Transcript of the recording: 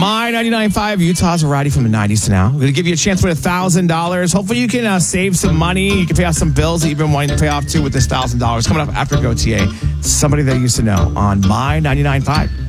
My 99.5, Utah's variety from the 90s to now. We're going to give you a chance to win $1,000. Hopefully you can save some money. You can pay off some bills that you've been wanting to pay off too with this $1,000. Coming up after GoTA, somebody that you used to know on My 99.5.